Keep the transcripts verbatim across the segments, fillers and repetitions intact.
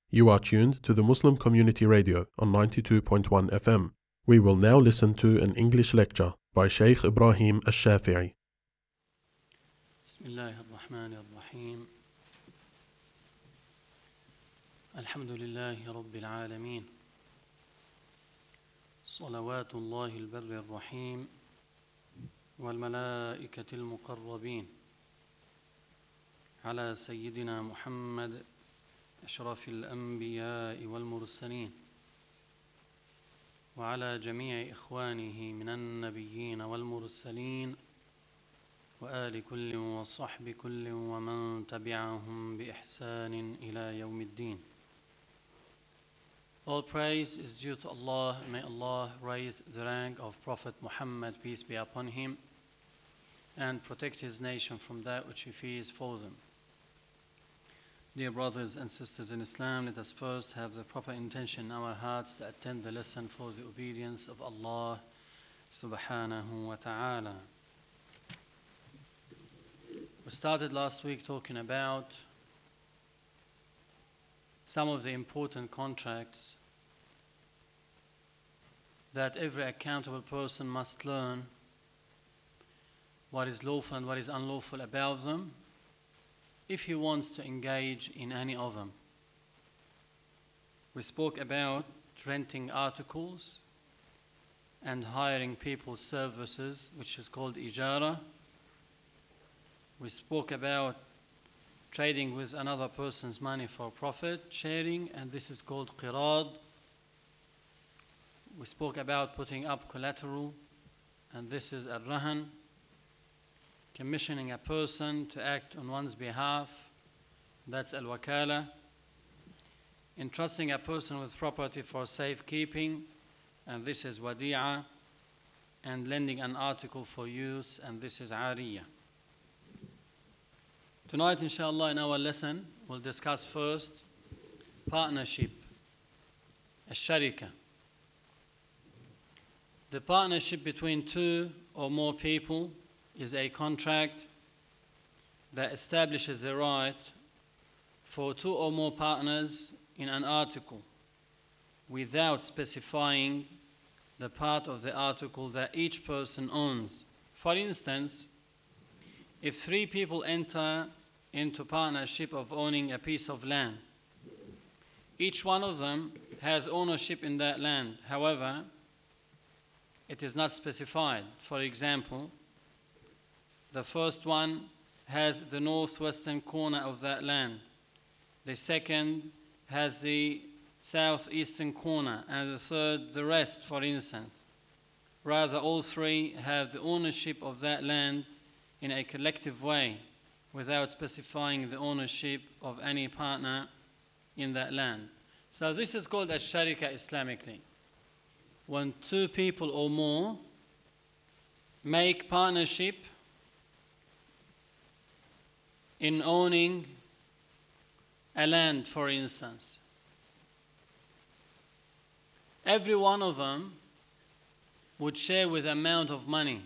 You are tuned to the Muslim Community Radio on ninety-two point one F M. We will now listen to an English lecture by Sheikh Ibrahim Al-Shafi'i. Bismillah ar-Rahman ar-Rahim. Alhamdulillahi Rabbil Alameen. Salawatullahi al-Barri ar-Rahim. Wal-Malaikati al-Muqarrabeen. Ala Sayyidina Muhammad أشرف الأنبياء والمرسلين وعلى جميع إخوانه من النبيين والمرسلين وآل كل وصحب كل ومن تبعهم بإحسان إلى يوم الدين. All praise is due to Allah. May Allah raise the rank of Prophet Muhammad, peace be upon him, and protect his nation from that which he fears for them. Dear brothers and sisters in Islam, let us first have the proper intention in our hearts to attend the lesson for the obedience of Allah subhanahu wa ta'ala. We started last week talking about some of the important contracts that every accountable person must learn what is lawful and what is unlawful about them, if he wants to engage in any of them. We spoke about renting articles and hiring people's services, which is called ijara. We spoke about trading with another person's money for profit sharing, and this is called qirad. We spoke about putting up collateral, and this is ar-rahan. Commissioning a person to act on one's behalf, that's al-wakala. Entrusting a person with property for safekeeping, and this is wadi'a. And lending an article for use, and this is ariya. Tonight, inshallah, in our lesson, we'll discuss first partnership, ash-sharika. The partnership between two or more people is a contract that establishes the right for two or more partners in an article without specifying the part of the article that each person owns. For instance, if three people enter into partnership of owning a piece of land, each one of them has ownership in that land. However, it is not specified. For example, the first one has the northwestern corner of that land. The second has the southeastern corner, and the third the rest, for instance. Rather, all three have the ownership of that land in a collective way without specifying the ownership of any partner in that land. So this is called ash-sharika Islamically. When two people or more make partnership in owning a land, for instance. Every one of them would share with amount of money.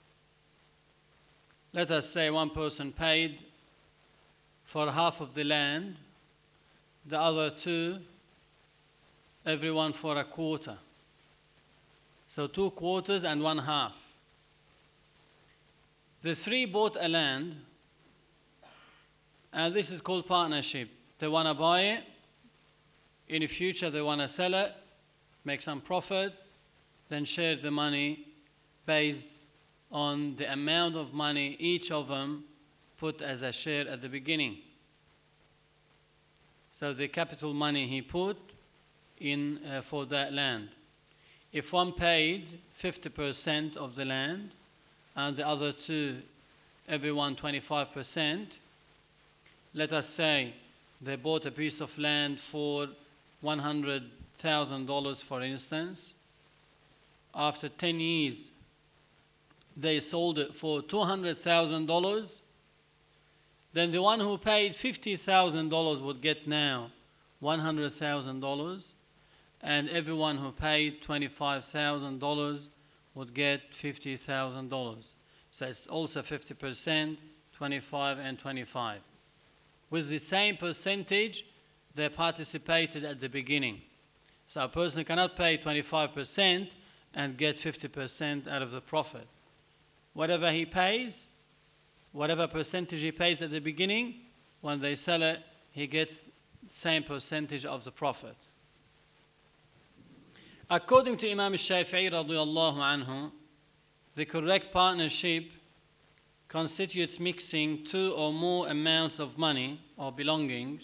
Let us say one person paid for half of the land, the other two, everyone for a quarter. So two quarters and one half. The three bought a land, and this is called partnership. They want to buy it. In the future, they want to sell it, make some profit, then share the money based on the amount of money each of them put as a share at the beginning. So the capital money he put in uh, for that land. If one paid fifty percent of the land and the other two, everyone twenty-five percent, let us say they bought a piece of land for one hundred thousand dollars, for instance. After ten years, they sold it for two hundred thousand dollars. Then the one who paid fifty thousand dollars would get now one hundred thousand dollars, and everyone who paid twenty-five thousand dollars would get fifty thousand dollars. So it's also fifty percent, twenty-five and twenty-five. With the same percentage they participated at the beginning. So a person cannot pay twenty-five percent and get fifty percent out of the profit. Whatever he pays, whatever percentage he pays at the beginning, when they sell it, he gets the same percentage of the profit. According to Imam Shafi'i radiyallahu anhu, the correct partnership constitutes mixing two or more amounts of money or belongings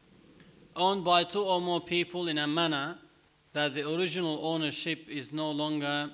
owned by two or more people in a manner that the original ownership is no longer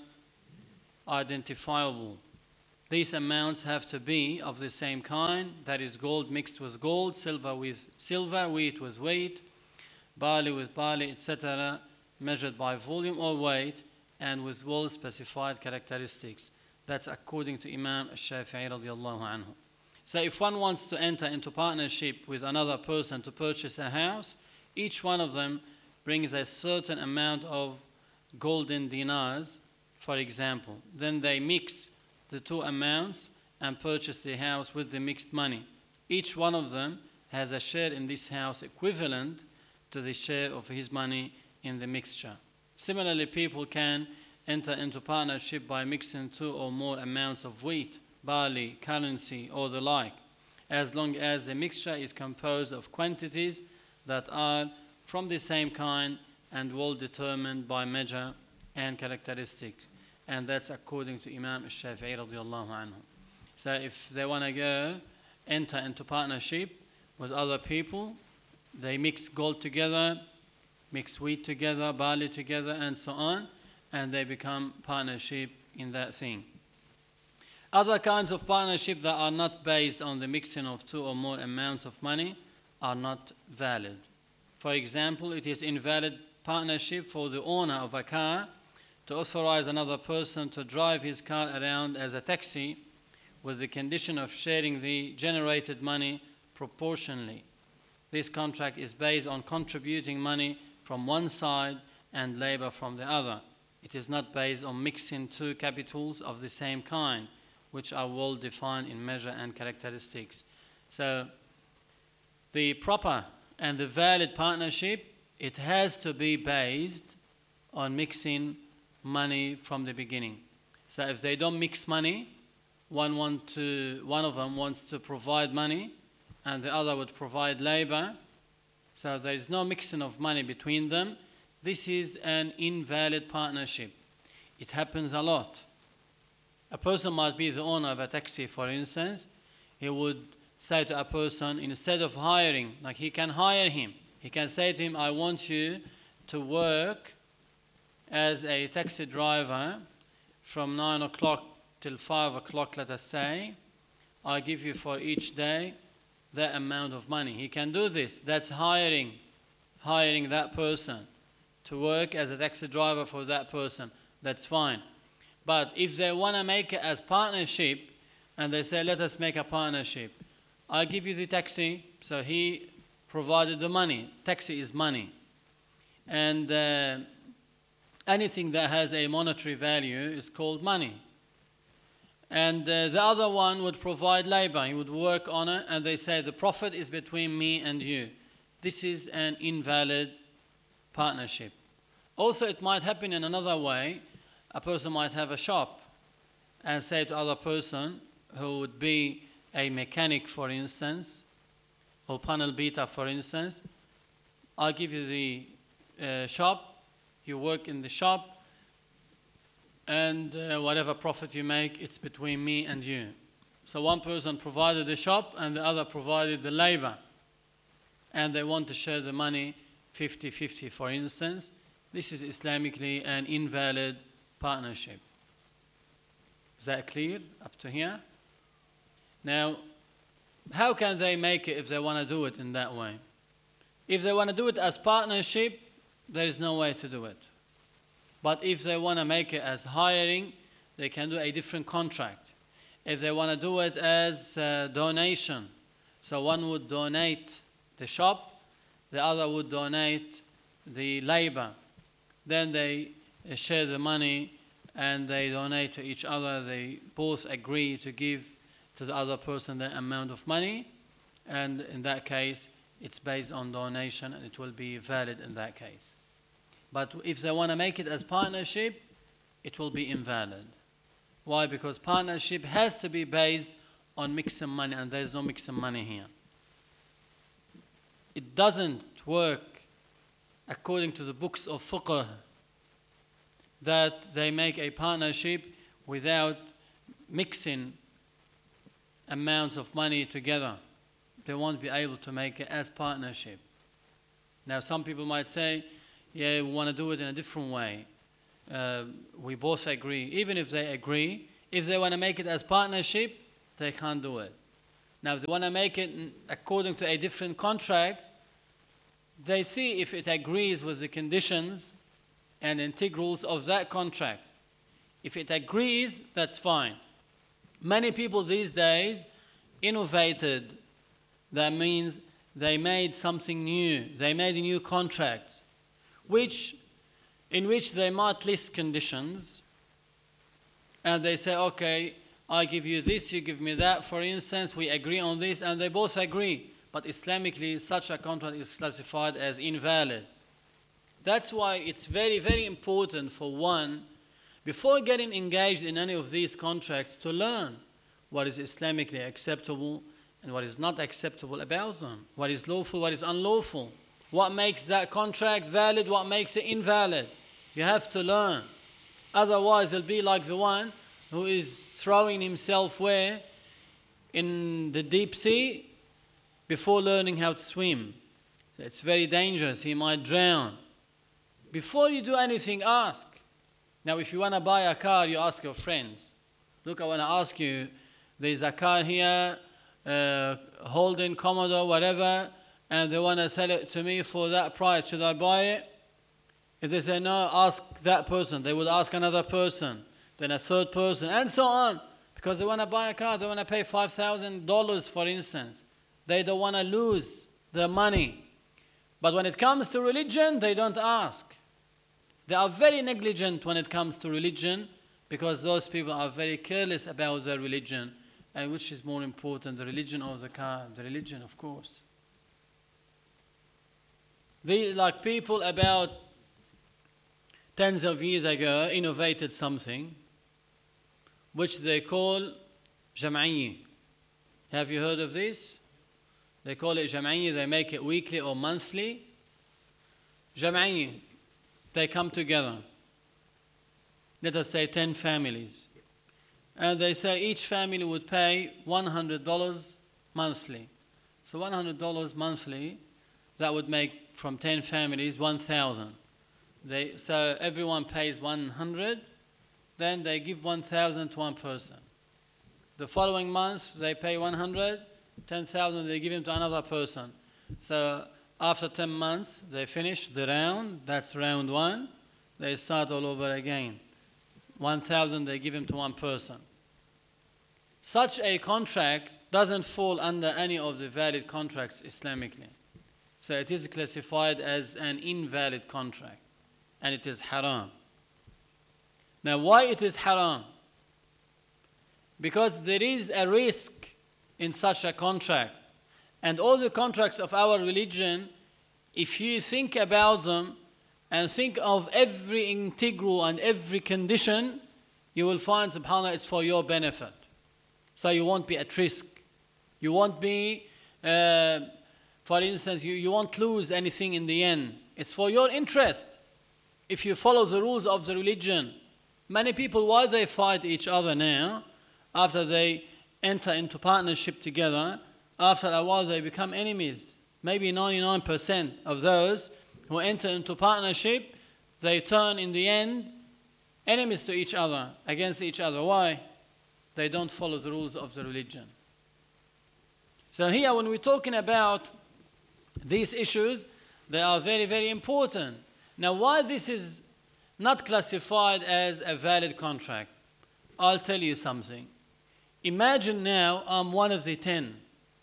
identifiable. These amounts have to be of the same kind, that is gold mixed with gold, silver with silver, wheat with wheat, barley with barley, et cetera, measured by volume or weight and with well-specified characteristics. That's according to Imam Shafi'i radiallahu anhu. So if one wants to enter into partnership with another person to purchase a house, each one of them brings a certain amount of golden dinars, for example. Then they mix the two amounts and purchase the house with the mixed money. Each one of them has a share in this house equivalent to the share of his money in the mixture. Similarly, people can enter into partnership by mixing two or more amounts of wheat, barley, currency, or the like, as long as the mixture is composed of quantities that are from the same kind and well determined by measure and characteristics. And that's according to Imam Shafi'i radiallahu anhu. So if they want to go enter into partnership with other people, they mix gold together, mix wheat together, barley together, and so on, and they become partnership in that thing. Other kinds of partnership that are not based on the mixing of two or more amounts of money are not valid. For example, it is invalid partnership for the owner of a car to authorize another person to drive his car around as a taxi with the condition of sharing the generated money proportionally. This contract is based on contributing money from one side and labor from the other. It is not based on mixing two capitals of the same kind, which are well defined in measure and characteristics. So the proper and the valid partnership, it has to be based on mixing money from the beginning. So if they don't mix money, one, want to, one of them wants to provide money and the other would provide labor, so there is no mixing of money between them, this is an invalid partnership. It happens a lot. A person might be the owner of a taxi, for instance. He would say to a person, instead of hiring, like he can hire him, he can say to him, I want you to work as a taxi driver from nine o'clock till five o'clock, let us say. I give you for each day that amount of money. He can do this. That's hiring, hiring that person to work as a taxi driver for that person. That's fine. But if they want to make it as partnership, and they say, let us make a partnership. I give you the taxi, so he provided the money. Taxi is money. And uh, anything that has a monetary value is called money. And uh, the other one would provide labor. He would work on it, and they say, the profit is between me and you. This is an invalid partnership. Also, it might happen in another way. A person might have a shop and say to other person who would be a mechanic, for instance, or panel beater, for instance, I'll give you the uh, shop, you work in the shop, and uh, whatever profit you make, it's between me and you. So one person provided the shop and the other provided the labor, and they want to share the money fifty fifty, for instance. This is Islamically an invalid partnership. Is that clear up to here? Now, how can they make it if they want to do it in that way? If they want to do it as partnership, there is no way to do it. But if they want to make it as hiring, they can do a different contract. If they want to do it as a donation, so one would donate the shop, the other would donate the labor. Then they share the money and they donate to each other. They both agree to give to the other person that amount of money, and in that case it's based on donation and it will be valid in that case. But if they want to make it as partnership, it will be invalid. Why? Because partnership has to be based on mixing money, and there is no mixing money here. It doesn't work according to the books of fiqh that they make a partnership without mixing amounts of money together. They won't be able to make it as partnership. Now some people might say, yeah, we want to do it in a different way. Uh, we both agree. Even if they agree, if they want to make it as partnership, they can't do it. Now if they want to make it according to a different contract, they see if it agrees with the conditions and integrals of that contract. If it agrees, that's fine. Many people these days innovated. That means they made something new. They made a new contract, which, in which they might list conditions, and they say, okay, I give you this, you give me that, for instance, we agree on this, and they both agree. But Islamically, such a contract is classified as invalid. That's why it's very, very important for one, before getting engaged in any of these contracts, to learn what is Islamically acceptable and what is not acceptable about them, what is lawful, what is unlawful, what makes that contract valid, what makes it invalid. You have to learn. Otherwise, it'll be like the one who is throwing himself where? In the deep sea before learning how to swim. So it's very dangerous. He might drown. Before you do anything, ask. Now, if you want to buy a car, you ask your friends. Look, I want to ask you, there's a car here, uh, Holden, Commodore, whatever, and they want to sell it to me for that price. Should I buy it? If they say no, ask that person. They would ask another person, then a third person, and so on. Because they want to buy a car, they want to pay five thousand dollars, for instance. They don't want to lose their money. But when it comes to religion, they don't ask. They are very negligent when it comes to religion, because those people are very careless about their religion. And which is more important, the religion or the car? The religion, of course. They, like people about tens of years ago, innovated something which they call jam'iyya. Have you heard of this? They call it jam'iyya. They make it weekly or monthly. Jam'iyya. They come together. Let us say ten families. And they say each family would pay one hundred dollars monthly. So one hundred dollars monthly, that would make from ten families one thousand. They, so everyone pays one hundred, then they give one thousand to one person. The following month, they pay one hundred, ten thousand they give him to another person. So after ten months, they finish the round, that's round one. They start all over again. one thousand they give him to one person. Such a contract doesn't fall under any of the valid contracts Islamically. So it is classified as an invalid contract, and it is haram. Now why it is haram? Because there is a risk in such a contract. And all the contracts of our religion, if you think about them and think of every integral and every condition, you will find, subhanAllah, it's for your benefit. So you won't be at risk. You won't be, uh, for instance, you, you won't lose anything in the end. It's for your interest. If you follow the rules of the religion. Many people, why they fight each other now, after they enter into partnership together, after a while they become enemies. Maybe ninety-nine percent of those who enter into partnership, they turn in the end enemies to each other, against each other. Why? They don't follow the rules of the religion. So here, when we're talking about these issues, they are very, very important. Now, why this is not classified as a valid contract? I'll tell you something. Imagine now I'm one of the ten.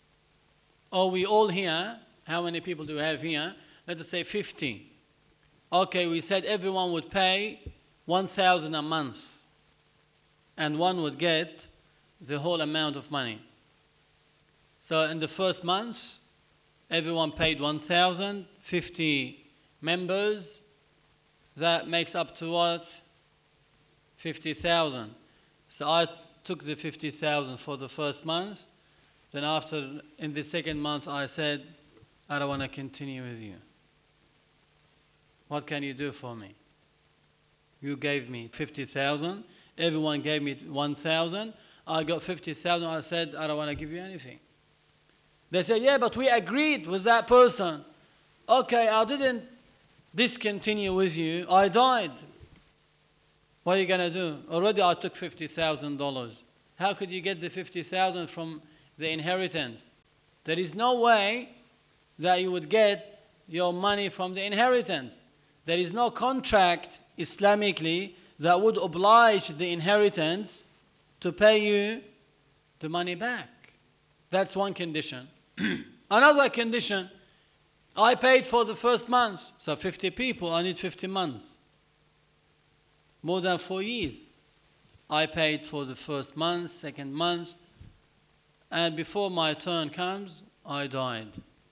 Or we all here, how many people do we have here? Let us say fifty. Okay, we said everyone would pay one thousand a month. And one would get the whole amount of money. So in the first month, Everyone paid one thousand, fifty members. That makes up to what? fifty thousand. So I took the fifty thousand for the first month. Then after, in the second month, I said, I don't want to continue with you. What can you do for me? You gave me fifty thousand. Everyone gave me one thousand. I got fifty thousand. I said, I don't want to give you anything. They said, yeah, but we agreed with that person. Okay, I didn't discontinue with you. I died. What are you going to do? Already I took fifty thousand dollars. How could you get the fifty thousand dollars from the inheritance? There is no way that you would get your money from the inheritance. There is no contract Islamically that would oblige the inheritance to pay you the money back. That's one condition. Another condition, I paid for the first month. So fifty people, I need fifty months. More than four years. I paid for the first month, second month, and before my turn comes, I died.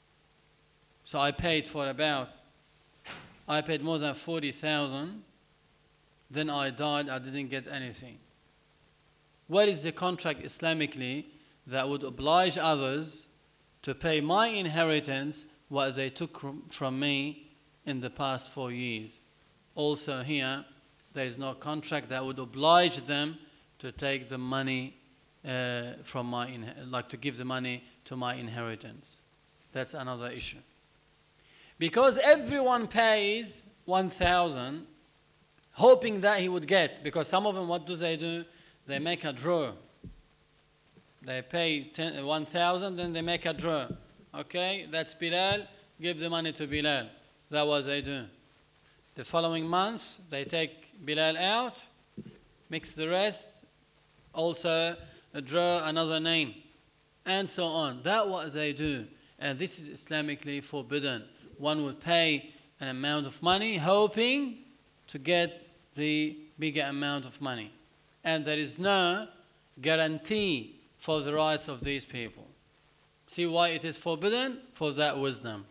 So I paid for about, I paid more than forty thousand. Then I died, I didn't get anything. What is the contract Islamically that would oblige others to pay my inheritance what they took from me in the past four years? Also here, there is no contract that would oblige them to take the money uh, from my, like to give the money to my inheritance. That's another issue. Because everyone pays one thousand, hoping that he would get, because some of them, what do they do? They make a draw. They pay one thousand, then they make a draw. Okay, that's Bilal, give the money to Bilal. That's what they do. The following month, they take Bilal out, mix the rest, also draw another name, and so on. That's what they do. And this is Islamically forbidden. One would pay an amount of money, hoping to get the bigger amount of money. And there is no guarantee for the rights of these people. See why it is forbidden? For that wisdom.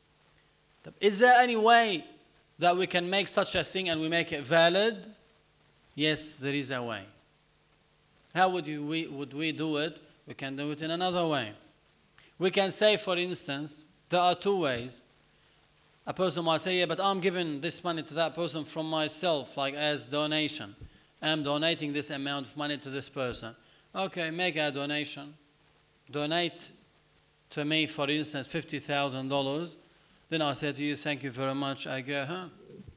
Is there any way that we can make such a thing and we make it valid? Yes, there is a way. How would, you, we, would we do it? We can do it in another way. We can say, for instance, there are two ways. A person might say, yeah, but I'm giving this money to that person from myself, like as donation. I'm donating this amount of money to this person. Okay, make a donation. Donate to me, for instance, fifty thousand dollars. Then I say to you, thank you very much, I go home.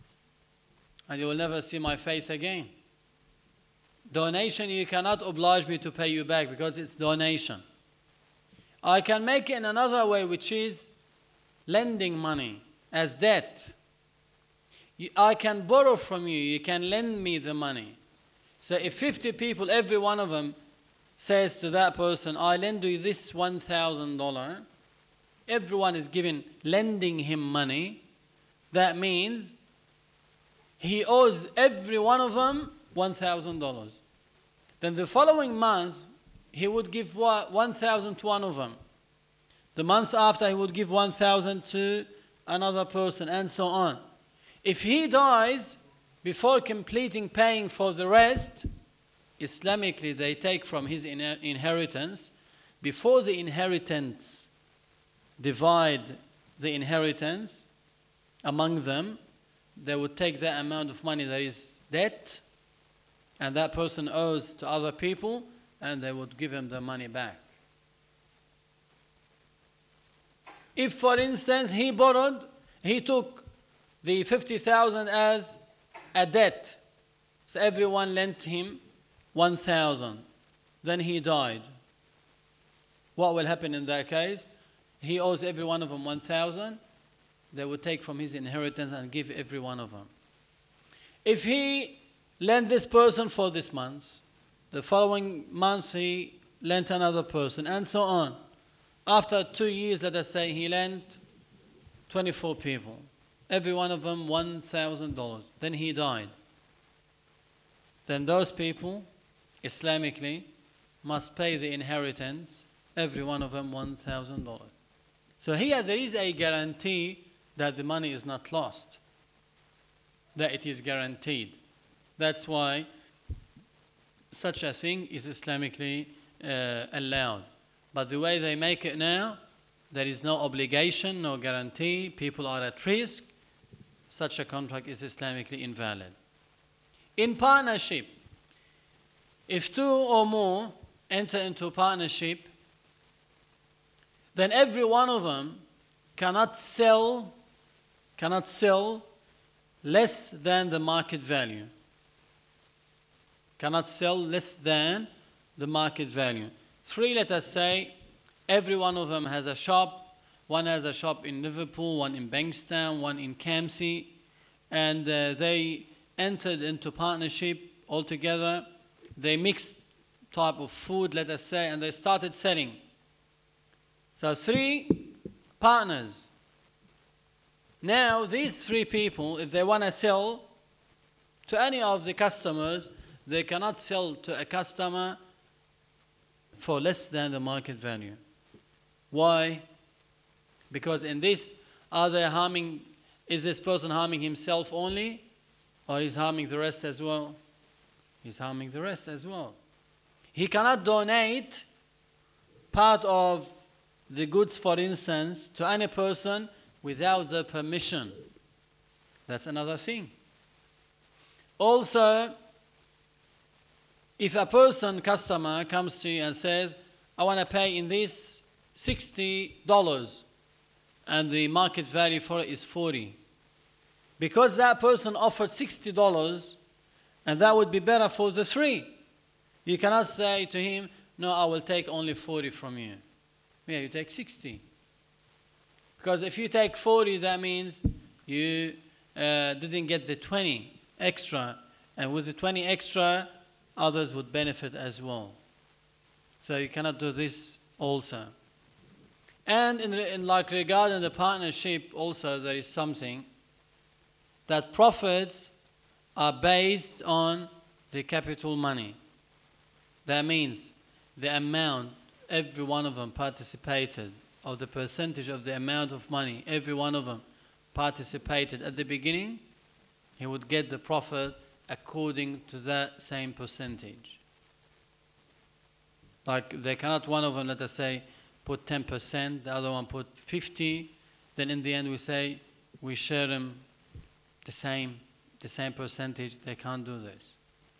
And you will never see my face again. Donation, you cannot oblige me to pay you back because it's donation. I can make it in another way, which is lending money as debt. You, I can borrow from you, you can lend me the money. So if fifty people, every one of them says to that person, I lend you this one thousand dollars, everyone is giving, lending him money, that means he owes every one of them one thousand dollars. Then the following month, he would give one thousand to one of them. The month after, he would give one thousand to another person, and so on. If he dies before completing paying for the rest, Islamically they take from his inheritance, before the inheritance divide the inheritance among them, they would take that amount of money that is debt and that person owes to other people, and they would give him the money back. If, for instance, he borrowed, he took the fifty thousand as a debt, so everyone lent him one thousand, then he died. What will happen in that case? He owes every one of them one thousand, they would take from his inheritance and give every one of them. If he lent this person for this month, the following month he lent another person, and so on. After two years, let us say, he lent twenty-four people, every one of them one thousand dollars. Then he died. Then those people, Islamically, must pay the inheritance, every one of them one thousand dollars. So here there is a guarantee that the money is not lost, that it is guaranteed. That's why such a thing is Islamically uh, allowed. But the way they make it now, there is no obligation, no guarantee, people are at risk. Such a contract is Islamically invalid. In partnership, if two or more enter into partnership, then every one of them cannot sell, cannot sell less than the market value. Cannot sell less than the market value. Three, let us say, every one of them has a shop. One has a shop in Liverpool, one in Bankstown, one in Campsie, and uh, they entered into partnership altogether. They mixed type of food, let us say, and they started selling. So three partners. Now these three people, if they want to sell to any of the customers, they cannot sell to a customer for less than the market value. Why? Because in this, are they harming, is this person harming himself only, or is harming the rest as well? He's harming the rest as well. He cannot donate part of the goods, for instance, to any person without their permission. That's another thing. Also, if a person, customer, comes to you and says, I want to pay in this sixty dollars, and the market value for it is forty. Because that person offered sixty dollars, and that would be better for the three. You cannot say to him, no, I will take only forty from you. Yeah, you take sixty. Because if you take forty, that means you uh, didn't get the twenty extra. And with the twenty extra, others would benefit as well. So you cannot do this also. And in, in like regarding the partnership also, there is something that profits are based on the capital money. That means the amount every one of them participated, or the percentage of the amount of money every one of them participated at the beginning, he would get the profit according to that same percentage. Like they cannot, one of them, let us say, put ten percent, the other one put fifty, then in the end we say we share them the same, the same percentage. They can't do this.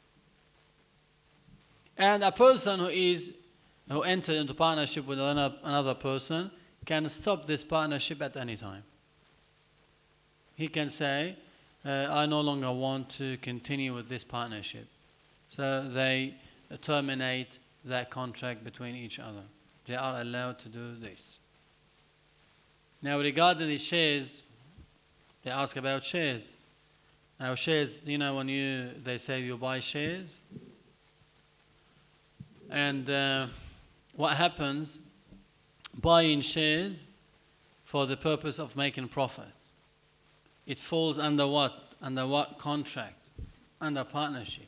And a person who is who entered into partnership with another person can stop this partnership at any time. He can say, uh, I no longer want to continue with this partnership. So they uh, terminate that contract between each other. They are allowed to do this. Now regarding the shares, they ask about shares. Now shares, you know, when you they say you buy shares, and uh, what happens, buying shares for the purpose of making profit, it falls under what? Under what contract? Under partnership.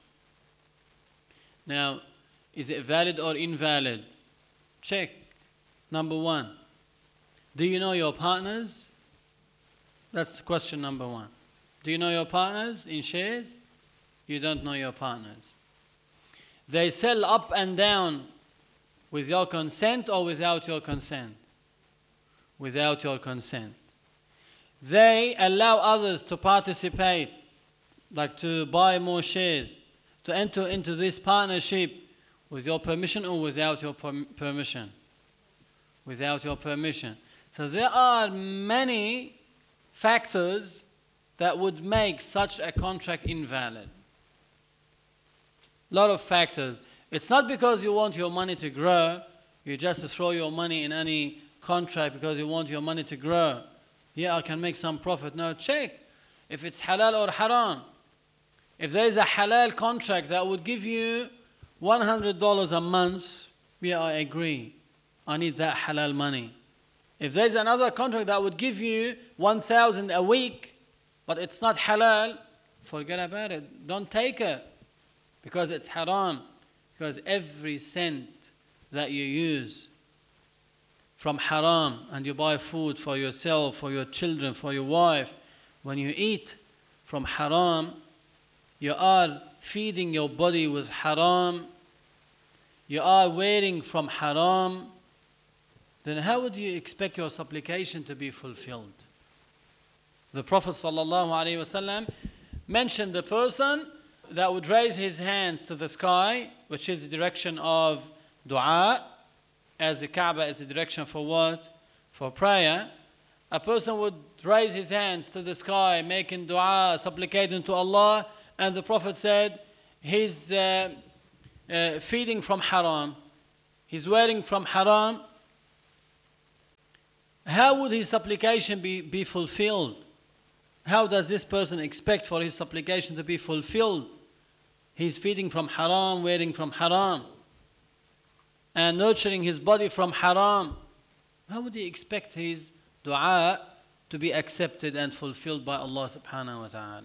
Now, is it valid or invalid? Check. Number one, do you know your partners? That's question number one. Do you know your partners in shares? You don't know your partners. They sell up and down with your consent or without your consent? Without your consent. They allow others to participate, like to buy more shares, to enter into this partnership with your permission or without your per- permission? Without your permission. So there are many factors that would make such a contract invalid. A lot of factors. It's not because you want your money to grow, you just throw your money in any contract because you want your money to grow. Yeah, I can make some profit. No, check if it's halal or haram. If there is a halal contract that would give you one hundred dollars a month, yeah, I agree. I need that halal money. If there's another contract that would give you one thousand dollars a week, but it's not halal, forget about it. Don't take it because it's haram. Because every cent that you use from haram and you buy food for yourself, for your children, for your wife, when you eat from haram, you are feeding your body with haram, you are wearing from haram, then how would you expect your supplication to be fulfilled? The Prophet ﷺ mentioned the person that would raise his hands to the sky, which is the direction of dua, as the Kaaba is the direction for what? For prayer. A person would raise his hands to the sky, making dua, supplicating to Allah, and the Prophet said, he's uh, uh, feeding from haram, he's wearing from haram. How would his supplication be, be fulfilled? How does this person expect for his supplication to be fulfilled? He's feeding from haram, wearing from haram, and nurturing his body from haram. How would he expect his dua to be accepted and fulfilled by Allah subhanahu wa ta'ala?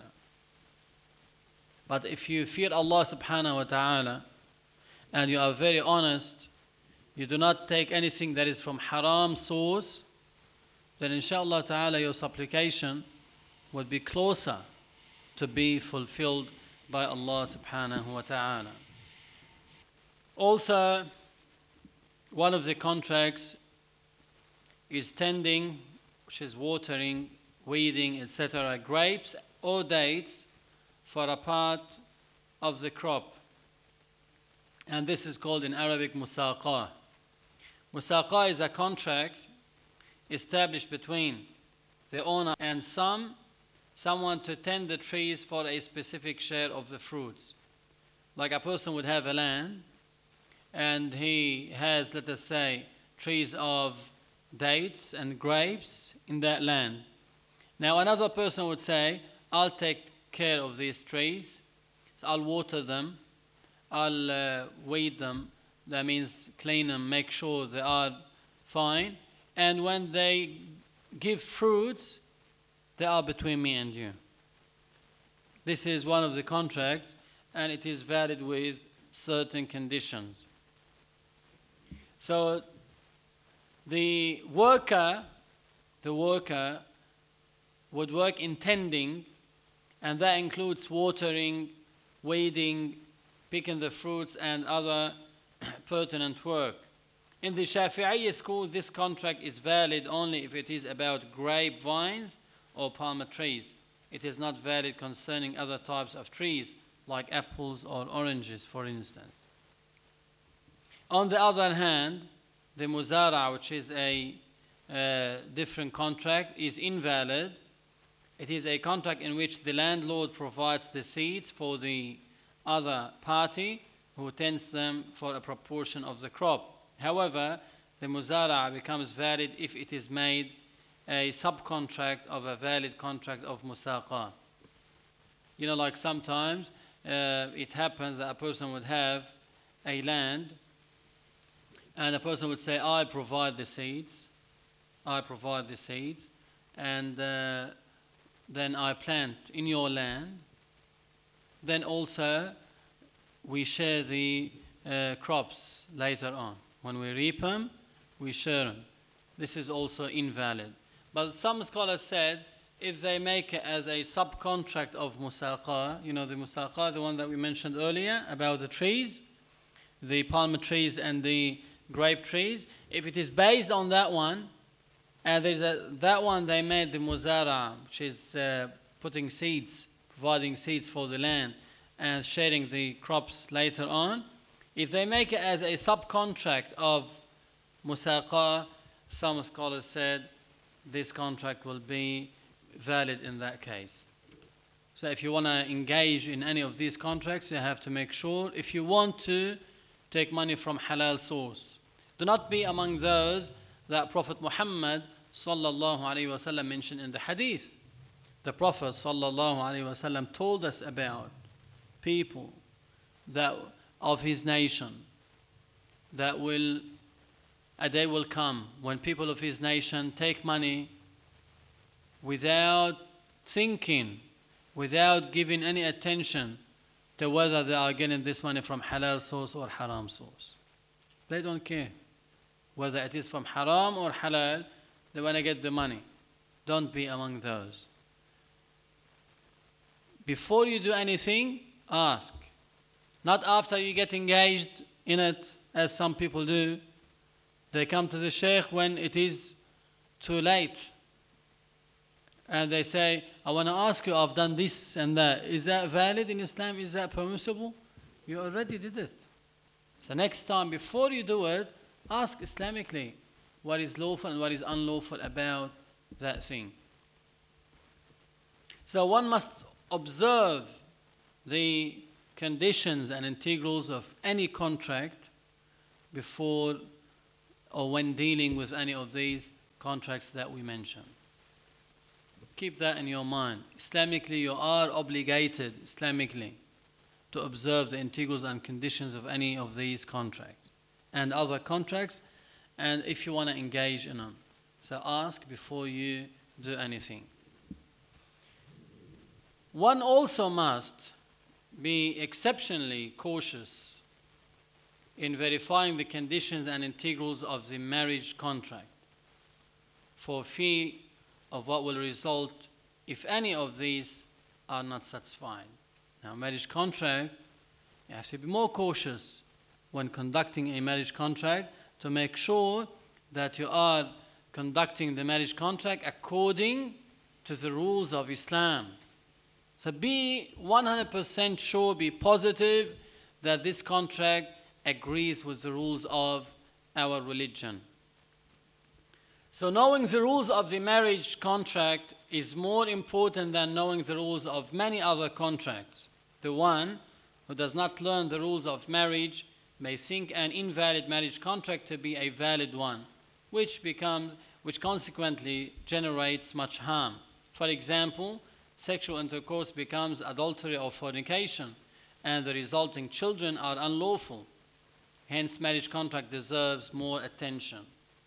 But if you fear Allah subhanahu wa ta'ala and you are very honest, you do not take anything that is from haram source, then inshallah ta'ala your supplication would be closer to be fulfilled by Allah subhanahu wa ta'ala. Also, one of the contracts is tending, which is watering, weeding, et cetera, grapes or dates for a part of the crop. And this is called in Arabic musaqa. Musaqa is a contract established between the owner and some, someone to tend the trees for a specific share of the fruits. Like a person would have a land and he has, let us say, trees of dates and grapes in that land. Now another person would say, I'll take care of these trees, so I'll water them, I'll uh, weed them, that means clean them, make sure they are fine, and when they give fruits, they are between me and you. This is one of the contracts, and it is valid with certain conditions. So the worker, the worker would work in tending, and that includes watering, weeding, picking the fruits, and other pertinent work. In the Shafi'iyya school, this contract is valid only if it is about grapevines or palm trees. It is not valid concerning other types of trees, like apples or oranges, for instance. On the other hand, the muzara, which is a uh, different contract, is invalid. It is a contract in which the landlord provides the seeds for the other party who tends them for a proportion of the crop. However, the muzara becomes valid if it is made a subcontract of a valid contract of musaqa. You know, like sometimes uh, it happens that a person would have a land and a person would say, I provide the seeds, I provide the seeds, and uh, then I plant in your land. Then also we share the uh, crops later on. When we reap them, we share them. This is also invalid. But some scholars said, if they make it as a subcontract of musaqa, you know the musaqa, the one that we mentioned earlier about the trees, the palm trees and the grape trees, if it is based on that one, and there's a, that one they made the muzara, which is uh, putting seeds, providing seeds for the land and sharing the crops later on, if they make it as a subcontract of musaqa, some scholars said this contract will be valid in that case. So if you want to engage in any of these contracts, you have to make sure, if you want to take money from halal source, do not be among those that Prophet Muhammad sallallahu alaihi wasallam mentioned in the hadith. The Prophet sallallahu alaihi wasallam told us about people that of his nation that will a day will come when people of his nation take money without thinking, without giving any attention to whether they are getting this money from halal source or haram source. They don't care. whether it is from haram or halal, they want to get the money. Don't be among those. Before you do anything, ask. Not after you get engaged in it, as some people do. They come to the sheikh when it is too late. And they say, I want to ask you, I've done this and that. Is that valid in Islam? Is that permissible? You already did it. So next time, before you do it, ask Islamically what is lawful and what is unlawful about that thing. So one must observe the conditions and integrals of any contract before or when dealing with any of these contracts that we mentioned. Keep that in your mind. Islamically, you are obligated, Islamically, to observe the integrals and conditions of any of these contracts and other contracts, and if you want to engage in them. So ask before you do anything. One also must be exceptionally cautious in verifying the conditions and integrals of the marriage contract for fear of what will result if any of these are not satisfied. Now, marriage contract, you have to be more cautious when conducting a marriage contract to make sure that you are conducting the marriage contract according to the rules of Islam. So be one hundred percent sure, be positive that this contract agrees with the rules of our religion. So knowing the rules of the marriage contract is more important than knowing the rules of many other contracts. The one who does not learn the rules of marriage may think an invalid marriage contract to be a valid one, which becomes, which consequently generates much harm. For example, sexual intercourse becomes adultery or fornication, and the resulting children are unlawful. Hence, marriage contract deserves more attention.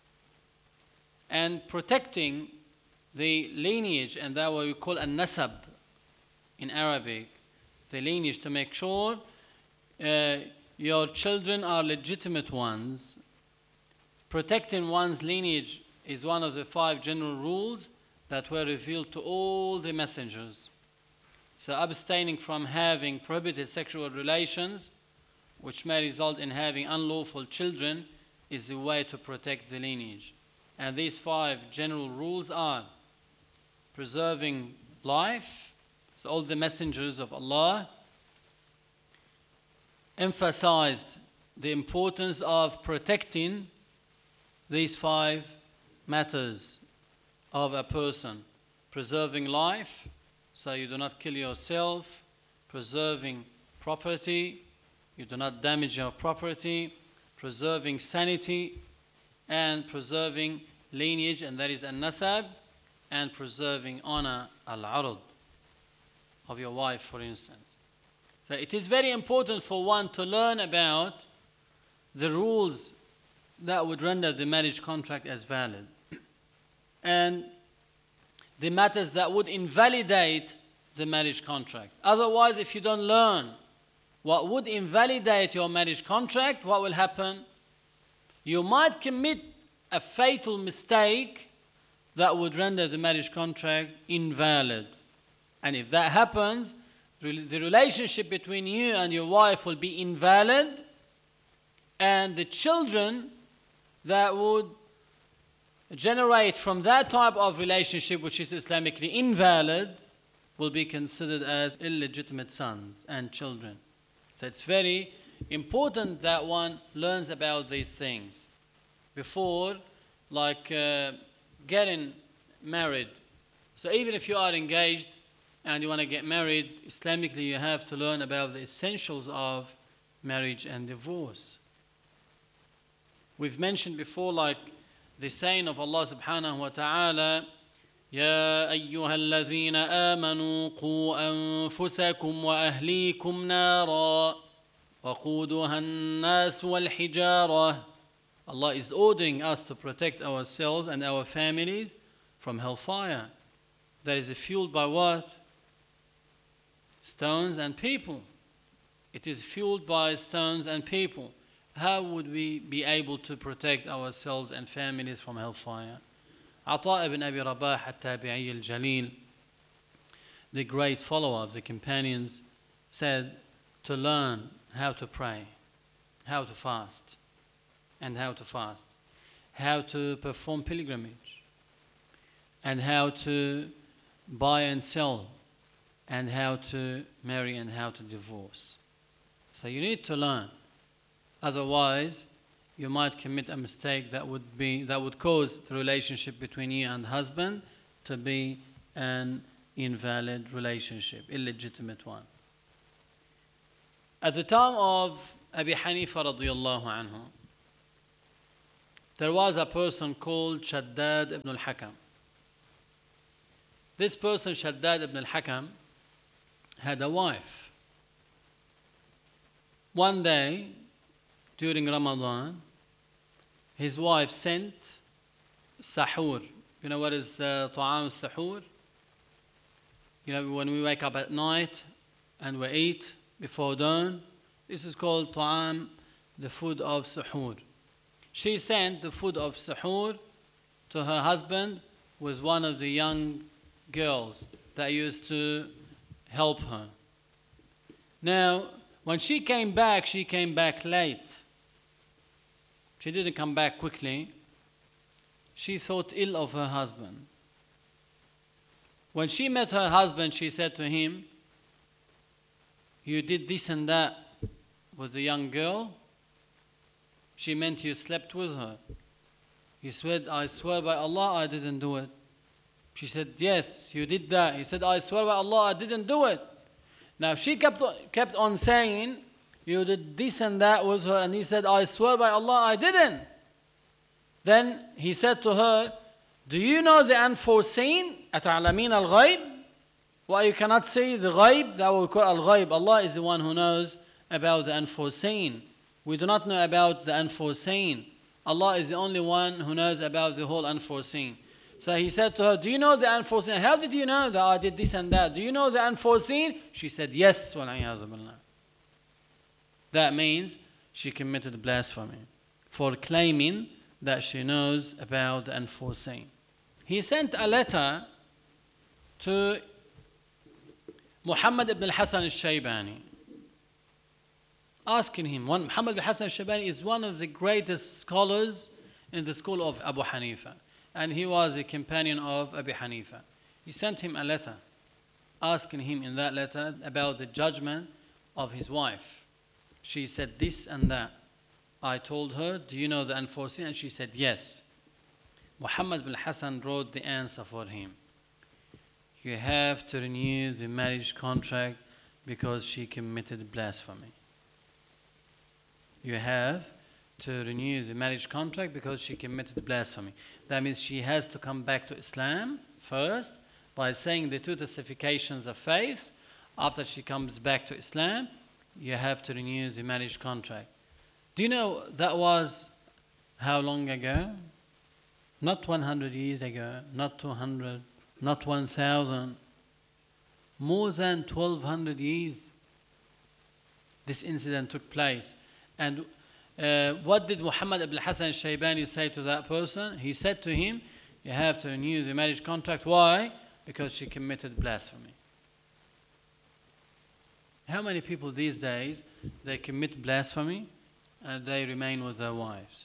And protecting the lineage, and that what we call a nasab in Arabic, the lineage, to make sure uh, your children are legitimate ones. Protecting one's lineage is one of the five general rules that were revealed to all the messengers. So abstaining from having prohibited sexual relations, which may result in having unlawful children, is the way to protect the lineage. And these five general rules are preserving life. So all the messengers of Allah emphasized the importance of protecting these five matters of a person. Preserving life, so you do not kill yourself. Preserving property, you do not damage your property. Preserving sanity, and preserving lineage, and that is an-nasab, and preserving honor, al-arad, of your wife, for instance. So it is very important for one to learn about the rules that would render the marriage contract as valid, and the matters that would invalidate the marriage contract. Otherwise, if you don't learn what would invalidate your marriage contract, what will happen? You might commit a fatal mistake that would render the marriage contract invalid. And if that happens, the relationship between you and your wife will be invalid, and the children that would generate from that type of relationship, which is Islamically invalid, will be considered as illegitimate sons and children. So it's very important that one learns about these things before, like uh, getting married. So even if you are engaged and you want to get married, Islamically you have to learn about the essentials of marriage and divorce. We've mentioned before, like the saying of Allah subhanahu wa ta'ala, يا أيها الذين آمنوا قوا أنفسكم وأهليكم نارا وقودها الناس والحجارة. Allah is ordering us to protect ourselves and our families from hellfire. That is fueled by what? Stones and people. It is fueled by stones and people. how would we be able to protect ourselves and families from hellfire? Ata ibn Abi Rabah al-Tabi'i al-Jalil, the great follower of the companions, said to learn how to pray, how to fast, and how to fast, how to perform pilgrimage, and how to buy and sell, and how to marry and how to divorce. So you need to learn. Otherwise, you might commit a mistake that would be that would cause the relationship between you and husband to be an invalid relationship, illegitimate one. At the time of Abi Hanifa radiyallahu anhu, there was a person called Shaddad ibn al-Hakam. This person, Shaddad ibn al-Hakam, had a wife. One day, during Ramadan, his wife sent sahur. You know what is uh, ta'am sahur? You know, when we wake up at night and we eat before dawn, this is called ta'am, the food of sahur. She sent the food of sahur to her husband with one of the young girls that used to help her. Now, when she came back, she came back late. She didn't come back quickly. She thought ill of her husband. When she met her husband, she said to him, "You did this and that with the young girl?" She meant you slept with her. He said, "I swear by Allah, I didn't do it." She said, "Yes, you did that." He said, "I swear by Allah, I didn't do it." Now she kept, kept on saying, "You did this and that with her." And he said, "I swear by Allah, I didn't." Then he said to her, "Do you know the unforeseen? أَتَعْلَمِينَ الْغَيْبِ?" Why you cannot say the ghaib? That we call al-ghaib. Allah is the one who knows about the unforeseen. We do not know about the unforeseen. Allah is the only one who knows about the whole unforeseen. So he said to her, "Do you know the unforeseen? How did you know that I did this and that? Do you know the unforeseen?" She said, "Yes." That means she committed blasphemy for claiming that she knows about the unforeseen. He sent a letter to Muhammad ibn al-Hasan al-Shaybani, asking him. One, Muhammad ibn al-Hasan al-Shaybani is one of the greatest scholars in the school of Abu Hanifa, and he was a companion of Abu Hanifa. He sent him a letter, asking him in that letter about the judgment of his wife. She said this and that. I told her, "Do you know the unforeseen?" And she said, "Yes." Muhammad bin Hassan wrote the answer for him. "You have to renew the marriage contract because she committed blasphemy." You have to renew the marriage contract because she committed blasphemy. That means she has to come back to Islam first by saying the two testifications of faith. After she comes back to Islam, you have to renew the marriage contract. Do you know that was how long ago? Not one hundred years ago, not two hundred, not one thousand. More than twelve hundred years this incident took place. And uh, what did Muhammad ibn Hassan al-Shaybani say to that person? He said to him, "You have to renew the marriage contract." Why? Because she committed blasphemy. How many people these days, they commit blasphemy and they remain with their wives?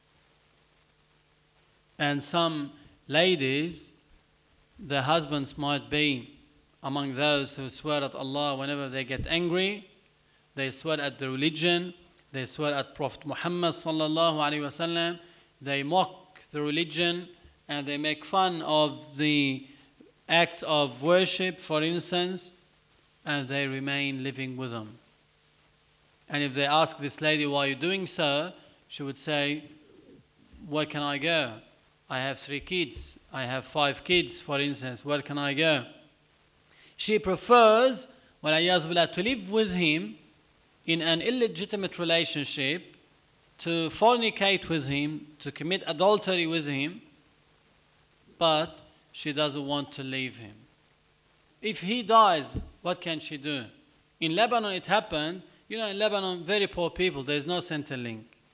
And some ladies, their husbands might be among those who swear at Allah whenever they get angry. They swear at the religion. They swear at Prophet Muhammad sallallahu alaihi wasallam. They mock the religion and they make fun of the acts of worship, for instance, and they remain living with them. And if they ask this lady, "Why are you doing so?" she would say, "Where can I go? I have three kids. I have five kids, for instance. Where can I go?" She prefers, وَالْعِيَاذُ to live with him in an illegitimate relationship, to fornicate with him, to commit adultery with him, but she doesn't want to leave him. If he dies, what can she do? In Lebanon it happened. You know, in Lebanon, very poor people, there is no Centrelink.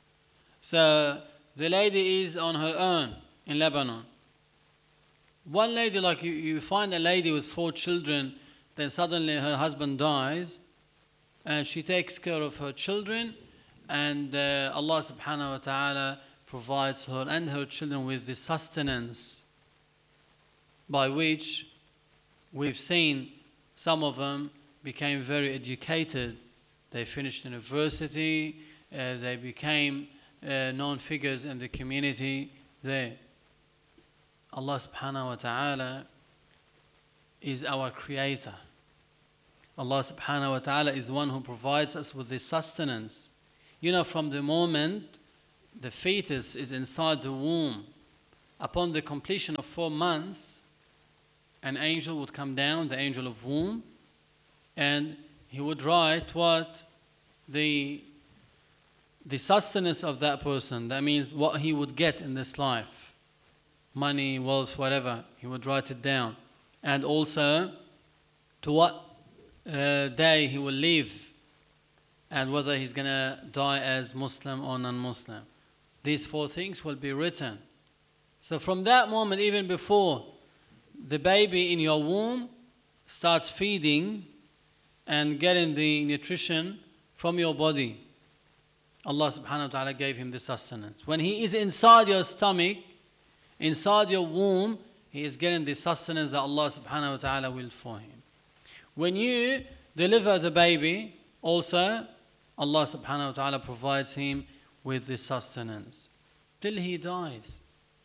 So the lady is on her own in Lebanon. One lady, like you, you find a lady with four children, then suddenly her husband dies, and she takes care of her children, and uh, Allah subhanahu wa ta'ala provides her and her children with the sustenance by which we've seen some of them became very educated. They finished university, uh, they became uh, known figures in the community there. Allah subhanahu wa ta'ala is our creator. Allah subhanahu wa ta'ala is the one who provides us with the sustenance. You know, from the moment the fetus is inside the womb, upon the completion of four months, an angel would come down, the angel of womb, and he would write what the, the sustenance of that person, that means what he would get in this life. Money, wealth, whatever, he would write it down. And also to what uh, day he will live, and whether he's going to die as Muslim or non-Muslim. These four things will be written. So from that moment, even before the baby in your womb starts feeding and getting the nutrition from your body, Allah subhanahu wa ta'ala gave him the sustenance. When he is inside your stomach, inside your womb, he is getting the sustenance that Allah subhanahu wa ta'ala willed for him. When you deliver the baby, also, Allah subhanahu wa ta'ala provides him with the sustenance till he dies.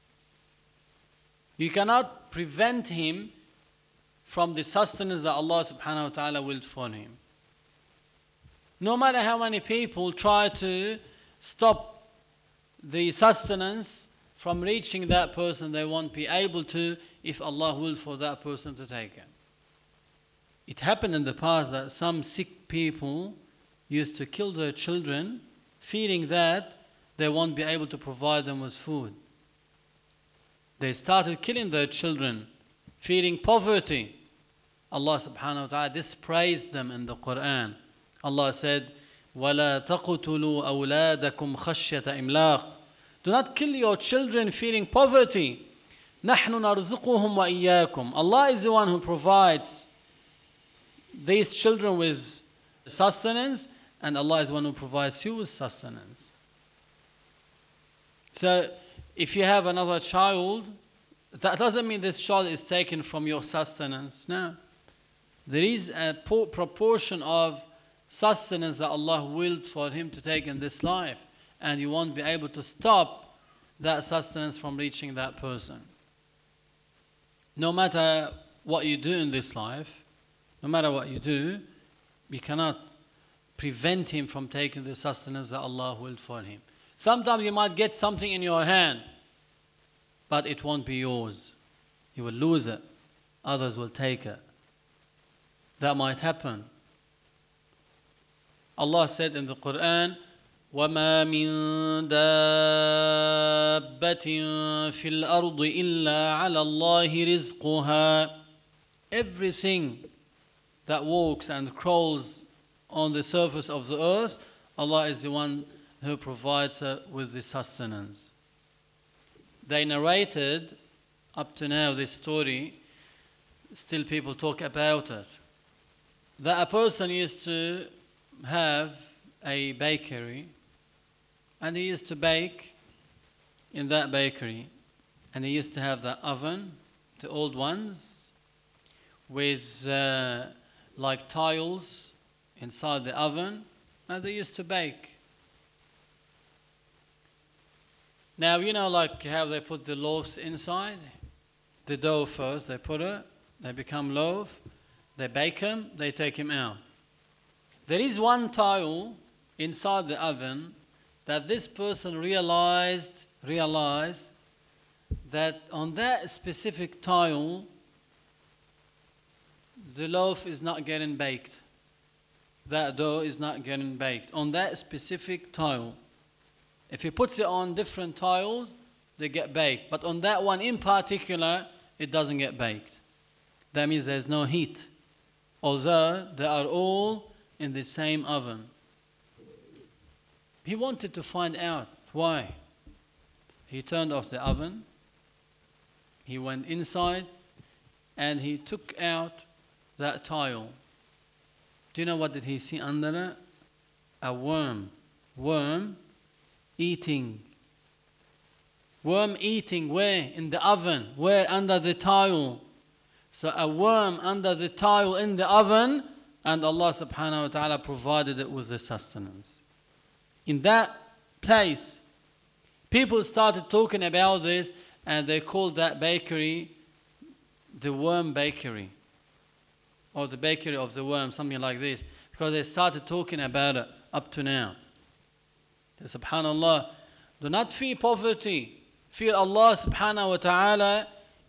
You cannot prevent him from the sustenance that Allah subhanahu wa ta'ala willed for him. No matter how many people try to stop the sustenance from reaching that person, they won't be able to if Allah will for that person to take it. It happened in the past that some sick people used to kill their children, fearing that they won't be able to provide them with food. They started killing their children, fearing poverty. Allah subhanahu wa ta'ala dispraised them in the Quran. Allah said, وَلَا تَقْتُلُوا أَوْلَادَكُمْ خَشْيَةَ إِمْلَاقٍ. Do not kill your children fearing poverty. نَحْنُ نَرْزُقُهُمْ وَإِيَّاكُمْ. Allah is the one who provides these children with sustenance, and Allah is the one who provides you with sustenance. So, if you have another child, that doesn't mean this child is taken from your sustenance. No. There is a proportion of sustenance that Allah willed for him to take in this life, and you won't be able to stop that sustenance from reaching that person. No matter what you do in this life, no matter what you do, you cannot prevent him from taking the sustenance that Allah willed for him. Sometimes you might get something in your hand, but it won't be yours. You will lose it. Others will take it. That might happen. Allah said in the Quran, وَمَا مِن دَابَّةٍ فِي الْأَرْضِ إِلَّا عَلَى اللَّهِ رِزْقُهَا. Everything that walks and crawls on the surface of the earth, Allah is the one who provides her with the sustenance. They narrated up to now this story, still people talk about it, that a person used to have a bakery, and he used to bake in that bakery, and he used to have the oven, the old ones, with uh, like tiles inside the oven, and they used to bake. Now, you know, like how they put the loaves inside? The dough first, they put it, they become loaf, they bake them, they take them out. There is one tile inside the oven that this person realized, realized that on that specific tile, the loaf is not getting baked. That dough is not getting baked on that specific tile. If he puts it on different tiles, they get baked. But on that one in particular, it doesn't get baked. That means there's no heat. Although they are all in the same oven. He wanted to find out Why? He turned off the oven, he went inside, and he took out that tile. Do you know what did he see under it? A worm. Worm eating. Worm eating where? In the oven. Where? Under the tile. So a worm under the tile in the oven, and Allah subhanahu wa ta'ala provided it with the sustenance. In that place, people started talking about this, and they called that bakery the worm bakery, or the bakery of the worm, something like this, because they started talking about it up to now. Subhanallah, do not fear poverty, fear Allah subhanahu wa ta'ala,